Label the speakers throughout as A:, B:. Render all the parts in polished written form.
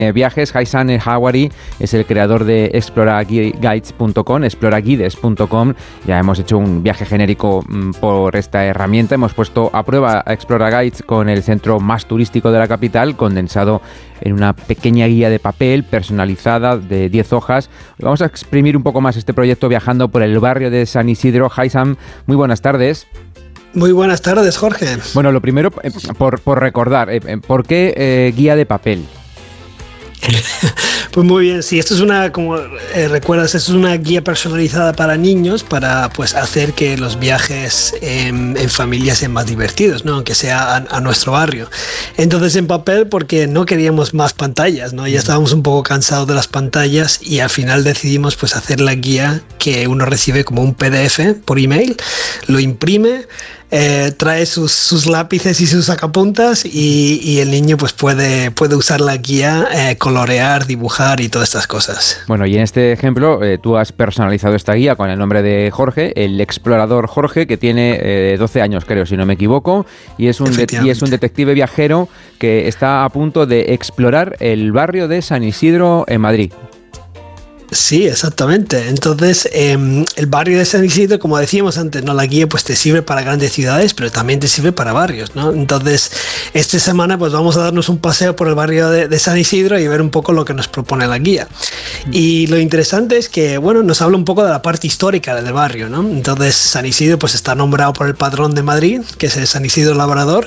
A: viajes. Haitham El Hawari es el creador de exploraguides.com, exploraguides.com. Ya hemos hecho un viaje genérico por esta herramienta. Hemos puesto a prueba a Explora Guides con el centro más turístico de la capital, condensado en una pequeña guía de papel personalizada de 10 hojas. Vamos a exprimir un poco más este proyecto viajando por el barrio de San Isidro. Haitham, muy buenas tardes.
B: Muy buenas tardes, Jorge.
A: Bueno, lo primero, por recordar, ¿por qué guía de papel?
B: Pues muy bien, sí, esto es una, como recuerdas, esto es una guía personalizada para niños para pues hacer que los viajes en familia sean más divertidos, ¿no? Aunque sea a nuestro barrio. Entonces en papel porque no queríamos más pantallas, ¿no? Ya estábamos un poco cansados de las pantallas y al final decidimos pues hacer la guía que uno recibe como un PDF por email, lo imprime, trae sus lápices y sus sacapuntas y el niño pues puede usar la guía, colorear, dibujar y todas estas cosas.
A: Bueno, y en este ejemplo tú has personalizado esta guía con el nombre de Jorge, el explorador Jorge, que tiene 12 años creo, si no me equivoco, y es un detective viajero que está a punto de explorar el barrio de San Isidro en Madrid.
B: Sí, exactamente. Entonces, el barrio de San Isidro, como decíamos antes, ¿no? La guía pues te sirve para grandes ciudades, pero también te sirve para barrios, ¿no? Entonces, esta semana pues vamos a darnos un paseo por el barrio de San Isidro y ver un poco lo que nos propone la guía. Y lo interesante es que, bueno, nos habla un poco de la parte histórica del barrio, ¿no? Entonces, San Isidro pues está nombrado por el patrón de Madrid, que es el San Isidro Labrador,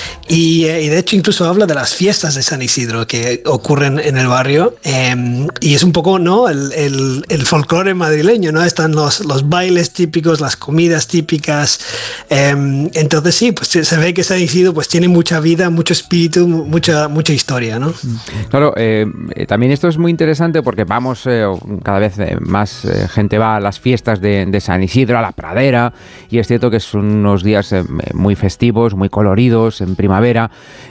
B: y de hecho incluso habla de las fiestas de San Isidro que ocurren en el barrio, y es un poco, ¿no? El folclore madrileño, ¿no? Están los bailes típicos, las comidas típicas. Entonces sí, pues se ve que San Isidro pues tiene mucha vida, mucho espíritu, mucha historia, ¿no?
A: Claro, también esto es muy interesante porque vamos, cada vez más gente va a las fiestas de San Isidro, a la pradera, y es cierto que son unos días muy festivos, muy coloridos, en primavera,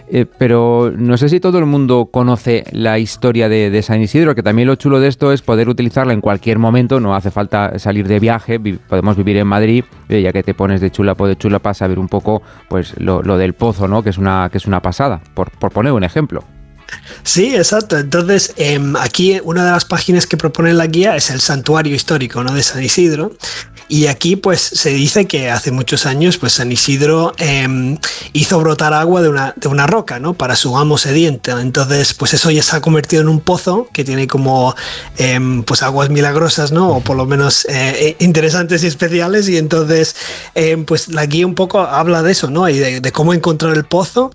A: pero no sé si todo el mundo conoce la historia de San Isidro, que también lo chulo de esto es poder utilizarla en cualquier momento, no hace falta salir de viaje, podemos vivir en Madrid, ya que te pones de chulapo de chulapa, saber un poco pues lo del pozo, ¿no? que es una pasada, por poner un ejemplo.
B: Sí, exacto. Entonces, aquí una de las páginas que propone la guía es el santuario histórico, ¿no? de San Isidro. Y aquí pues se dice que hace muchos años pues San Isidro hizo brotar agua de una roca, ¿no? para su amo sediento. Entonces pues eso ya se ha convertido en un pozo que tiene como pues aguas milagrosas, ¿no? o por lo menos interesantes y especiales. Y entonces pues la guía un poco habla de eso, ¿no? y de cómo encontrar el pozo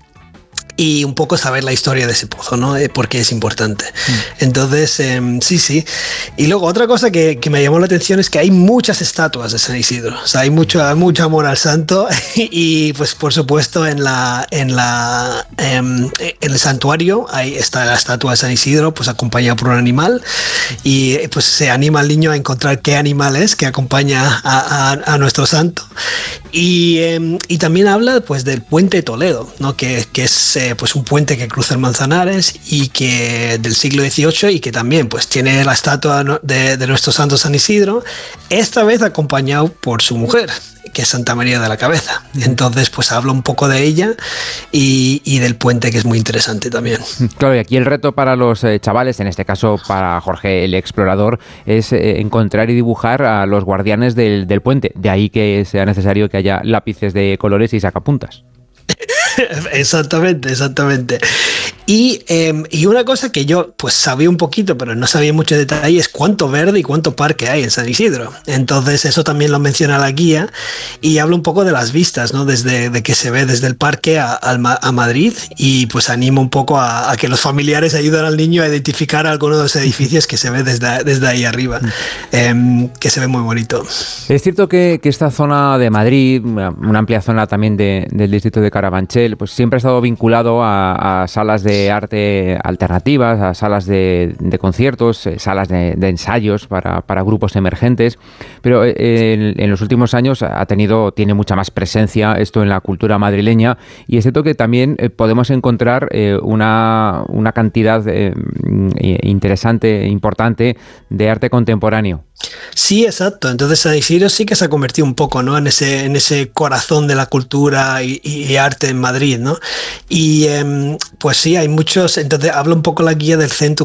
B: y un poco saber la historia de ese pozo, ¿no? Por qué es importante. Entonces, sí. Y luego otra cosa que me llamó la atención es que hay muchas estatuas de San Isidro. O sea, hay mucho amor al santo y pues por supuesto en el santuario ahí está la estatua de San Isidro, pues acompañada por un animal y pues se anima al niño a encontrar qué animal es que acompaña a nuestro santo. Y también habla pues del puente de Toledo, ¿no? que es pues un puente que cruza el Manzanares y que del siglo XVIII y que también pues tiene la estatua de nuestro santo San Isidro, esta vez acompañado por su mujer, que es Santa María de la Cabeza. Entonces pues habla un poco de ella y del puente, que es muy interesante también.
A: Claro, y aquí el reto para los chavales, en este caso para Jorge el explorador, es encontrar y dibujar a los guardianes del puente. De ahí que sea necesario que haya lápices de colores y sacapuntas.
B: Exactamente. Y una cosa que yo pues sabía un poquito, pero no sabía mucho detalle, es cuánto verde y cuánto parque hay en San Isidro. Entonces eso también lo menciona la guía y habla un poco de las vistas, ¿no? De que se ve desde el parque a Madrid, y pues anima un poco a que los familiares ayuden al niño a identificar algunos de los edificios que se ve desde ahí arriba, que se ve muy bonito.
A: Es cierto que esta zona de Madrid, una amplia zona también del distrito de Carabanchel, pues siempre ha estado vinculado a salas de arte alternativas, a salas de conciertos, salas de ensayos para grupos emergentes, pero en los últimos años tiene mucha más presencia esto en la cultura madrileña, y es cierto que también podemos encontrar una cantidad interesante, importante de arte contemporáneo.
B: Sí, exacto. Entonces San Isidro sí que se ha convertido un poco, ¿no? en ese corazón de la cultura y arte en Madrid, ¿no? Y pues sí, hay muchos. Entonces habla un poco la guía del centro